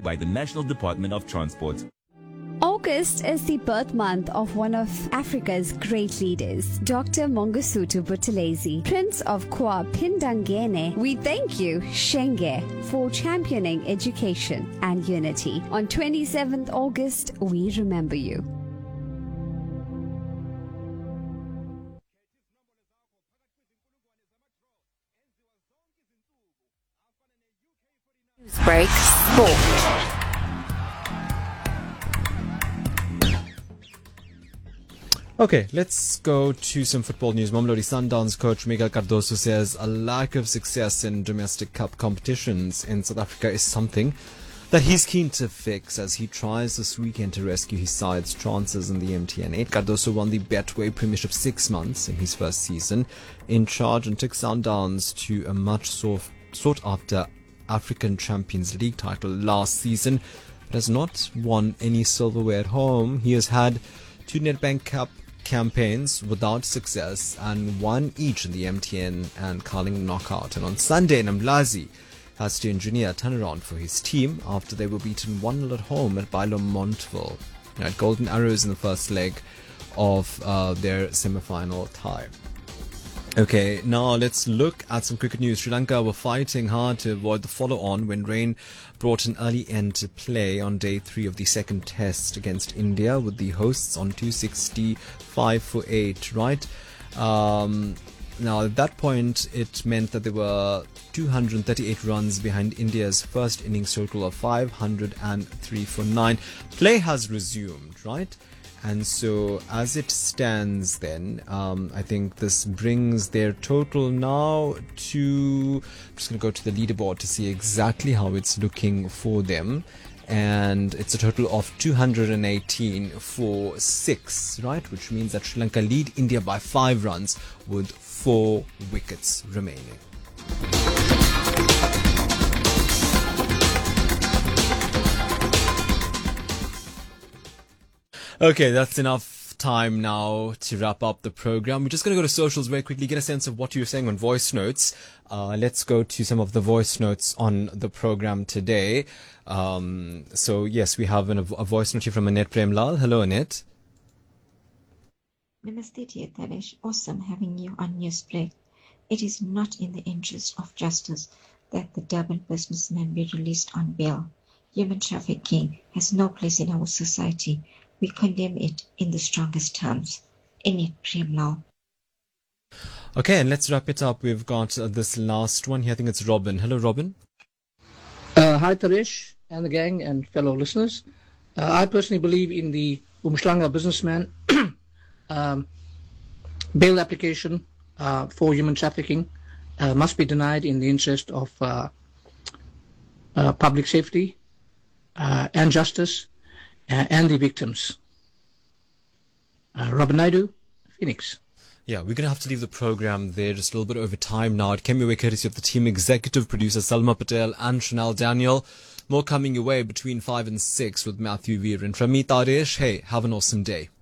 by the National Department of Transport. August is the birth month of one of Africa's great leaders, Dr. Mangosuthu Buthelezi, Prince of Kwa Pindangene. We thank you, Shenge, for championing education and unity. On 27th August, we remember you. Break Sport. Okay, let's go to some football news. Mamelodi Sundowns coach Miguel Cardoso says a lack of success in domestic cup competitions in South Africa is something that he's keen to fix as he tries this weekend to rescue his side's chances in the MTN 8. Cardoso won the Betway Premiership 6 months in his first season in charge and took Sundowns to a much sought after African Champions League title last season, but has not won any silverware at home. He has had 2 Nedbank Cup campaigns without success and 1 each in the MTN and Carling knockout. And on Sunday, Namlazi has to engineer a turnaround for his team after they were beaten 1-0 at home at Bailo Montville at Golden Arrows in the first leg of their semi-final tie. Okay, now let's look at some cricket news. Sri Lanka were fighting hard to avoid the follow-on when rain brought an early end to play on day 3 of the second test against India, with the hosts on 265 for 8, right? Now, at that point, it meant that they were 238 runs behind India's first innings total of 503 for 9. Play has resumed, right? And so, as it stands then, I think this brings their total now to... I'm just going to go to the leaderboard to see exactly how it's looking for them. And it's a total of 218 for 6, right? Which means that Sri Lanka lead India by 5 runs with 4 wickets remaining. Okay, that's enough time now to wrap up the program. We're just going to go to socials very quickly, get a sense of what you're saying on voice notes. Let's go to some of the voice notes on the program today. So, yes, we have a voice note here from Annette Premlal. Hello, Annette. Namaste, dear Taresh. Awesome having you on Newsplay. It is not in the interest of justice that the Durban businessman be released on bail. Human trafficking has no place in our society. We condemn it in the strongest terms. In it, Premlal. Okay, and let's wrap it up. We've got this last one here. I think it's Robin. Hello, Robin. Hi, Taresh and the gang and fellow listeners. I personally believe in the Umhlanga businessman bail application for human trafficking must be denied in the interest of public safety and justice and the victims. Robin Naidu, Phoenix. Yeah, we're going to have to leave the program there just a little bit over time now. It came your way courtesy of the team executive producer Salma Patel and Chanel Daniel. More coming your way between 5 and 6 with Matthew Veer. And from me, Taresh, hey, have an awesome day.